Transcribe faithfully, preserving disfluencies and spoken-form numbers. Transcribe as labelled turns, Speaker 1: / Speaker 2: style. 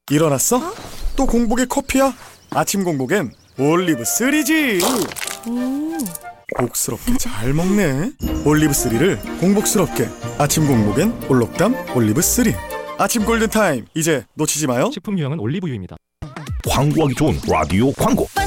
Speaker 1: 일어났어? 어? 또 공복에 커피야? 아침 공복엔 올리브 쓰리지.
Speaker 2: 음.
Speaker 1: 복스럽게 잘 먹네. 올리브 쓰리를 공복스럽게. 아침 공복엔 올록담 올리브 쓰리. 아침 골든타임, 이제 놓치지 마요.
Speaker 3: 식품 유형은 올리브유입니다.
Speaker 4: 광고하기 좋은 라디오 광고.